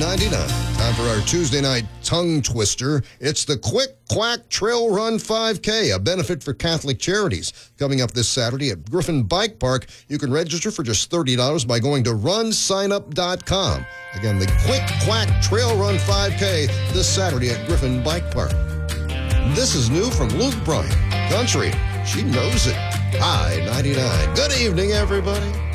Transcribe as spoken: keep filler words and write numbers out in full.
ninety-nine. Time for our Tuesday night tongue twister. It's the Quick Quack Trail Run five K, a benefit for Catholic Charities. Coming up this Saturday at Griffin Bike Park. You can register for just thirty dollars by going to run sign up dot com. Again, the Quick Quack Trail Run five K this Saturday at Griffin Bike Park. This is new from Luke Bryan. Country, she knows it. I ninety-nine. Good evening, everybody.